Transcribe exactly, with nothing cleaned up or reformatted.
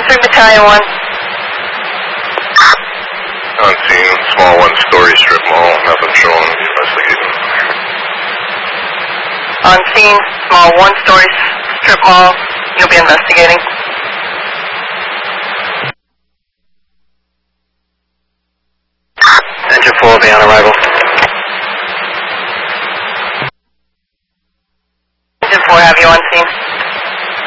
three Battalion one. On scene, small one-story strip mall, nothing showing, investigating. On scene, small one-story strip mall, you'll be investigating. Engine four will be on arrival.